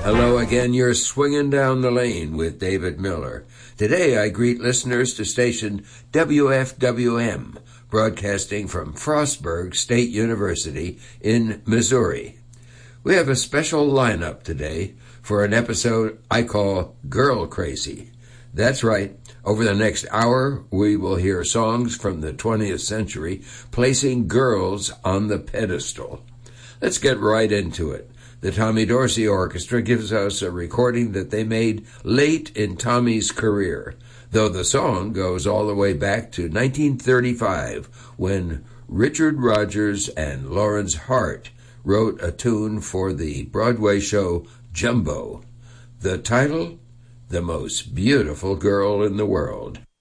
Hello again, you're swinging down the lane with David Miller. Today I greet listeners to station WFWM, broadcasting from Frostburg State University in Missouri. We have a special lineup today for an episode I call Girl Crazy. That's right, over the next hour we will hear songs from the 20th century placing girls on the pedestal. Let's get right into it. The Tommy Dorsey Orchestra gives us a recording that they made late in Tommy's career, though the song goes all the way back to 1935 when Richard Rodgers and Lawrence Hart wrote a tune for the Broadway show Jumbo. The title, The Most Beautiful Girl in the World.